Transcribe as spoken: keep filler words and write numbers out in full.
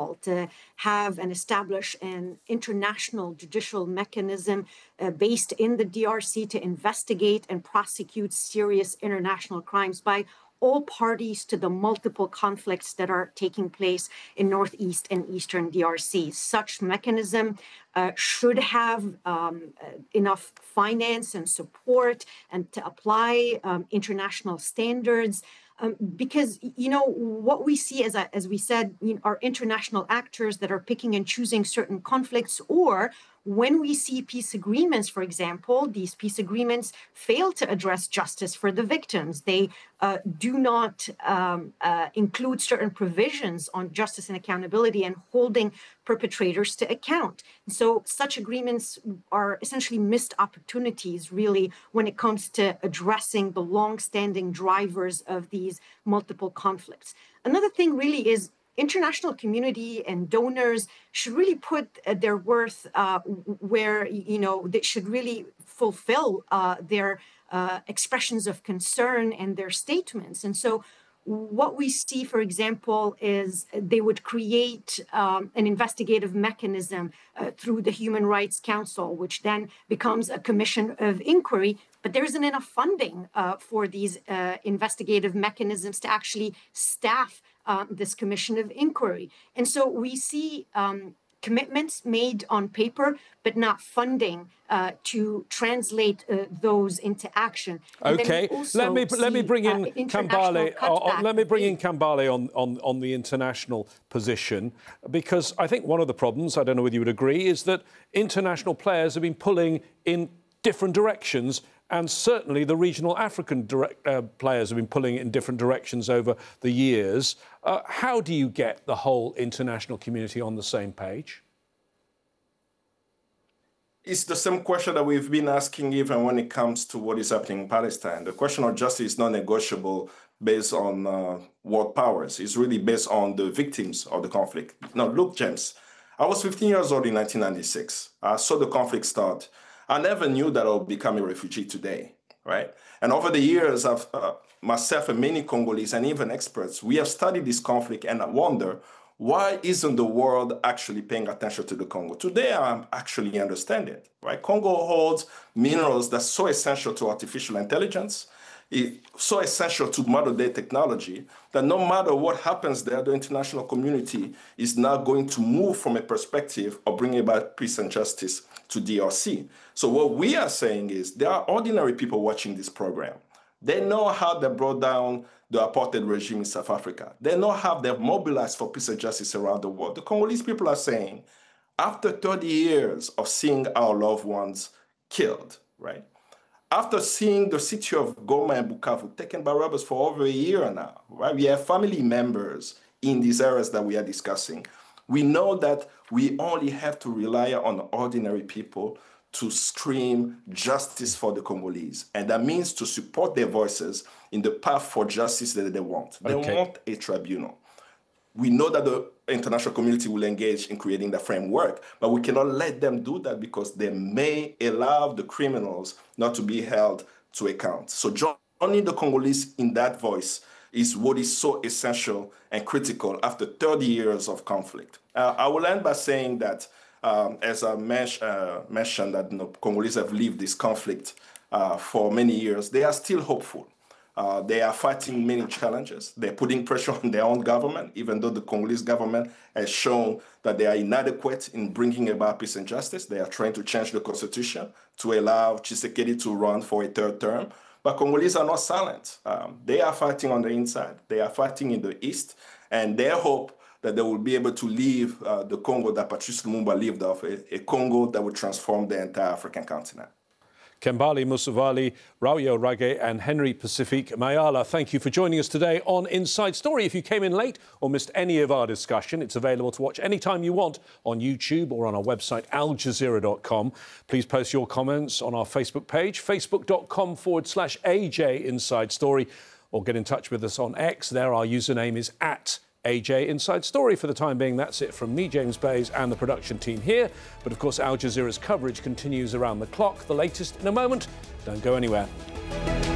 crucial to have and establish an international judicial mechanism uh, based in the D R C to investigate and prosecute serious international crimes by all parties to the multiple conflicts that are taking place in Northeast and Eastern D R C. Such mechanism uh, should have um, enough finance and support and to apply um, international standards. Um, because, you know, what we see, as, I, as we said, you know, are international actors that are picking and choosing certain conflicts, or when we see peace agreements, for example, these peace agreements fail to address justice for the victims. They uh, do not um, uh, include certain provisions on justice and accountability and holding perpetrators to account. And so such agreements are essentially missed opportunities, really, when it comes to addressing the long-standing drivers of these multiple conflicts. Another thing really is international community and donors should really put uh, their worth uh, where, you know, they should really fulfill uh, their uh, expressions of concern and their statements. And so what we see, for example, is they would create um, an investigative mechanism uh, through the Human Rights Council, which then becomes a commission of inquiry. But there isn't enough funding uh, for these uh, investigative mechanisms to actually staff uh, this commission of inquiry. And so we see um, commitments made on paper, but not funding uh, to translate uh, those into action. And okay, let me let me bring in uh, Kambale. Uh, let me bring in Kambale on, on on the international position, because I think one of the problems, I don't know whether you would agree, is that international players have been pulling in different directions. And certainly the regional African direct, uh, players have been pulling in different directions over the years. Uh, how do you get the whole international community on the same page? It's the same question that we've been asking even when it comes to what is happening in Palestine. The question of justice is not negotiable based on uh, world powers. It's really based on the victims of the conflict. Now, look, James, I was fifteen years old in nineteen ninety-six. I saw the conflict start. I never knew that I would become a refugee today, right? And over the years, I've, uh, myself and many Congolese and even experts, we have studied this conflict, and I wonder, why isn't the world actually paying attention to the Congo? Today, I'm actually understanding it, right? Congo holds minerals that's so essential to artificial intelligence, it's so essential to modern-day technology, that no matter what happens there, the international community is now going to move from a perspective of bringing about peace and justice to D R C. So what we are saying is there are ordinary people watching this program. They know how they brought down the apartheid regime in South Africa. They know how they've mobilized for peace and justice around the world. The Congolese people are saying, after thirty years of seeing our loved ones killed, right? After seeing the city of Goma and Bukavu taken by robbers for over a year now, right? We have family members in these areas that we are discussing. We know that we only have to rely on ordinary people to scream justice for the Congolese. And that means to support their voices in the path for justice that they want. They okay. want a tribunal. We know that the international community will engage in creating the framework, but we cannot let them do that because they may allow the criminals not to be held to account. So joining the Congolese in that voice is what is so essential and critical after thirty years of conflict. Uh, I will end by saying that, um, as I mes- uh, mentioned, that you know, Congolese have lived this conflict uh, for many years. They are still hopeful. Uh, they are fighting many challenges. They're putting pressure on their own government, even though the Congolese government has shown that they are inadequate in bringing about peace and justice. They are trying to change the constitution to allow Tshisekedi to run for a third term. But Congolese are not silent. Um, they are fighting on the inside. They are fighting in the east. And their hope that they will be able to leave uh, the Congo that Patrice Lumumba lived off, a, a Congo that would transform the entire African continent. Kambale Musavali, Rauyo Rage and Henry Pacifique Mayala, thank you for joining us today on Inside Story. If you came in late or missed any of our discussion, it's available to watch anytime you want on YouTube or on our website, al jazeera dot com. Please post your comments on our Facebook page, facebook.com forward slash AJ Inside Story, or get in touch with us on X. There our username is at A J Inside Story. For the time being, that's it from me, James Bays, and the production team here. But of course, Al Jazeera's coverage continues around the clock. The latest in a moment. Don't go anywhere.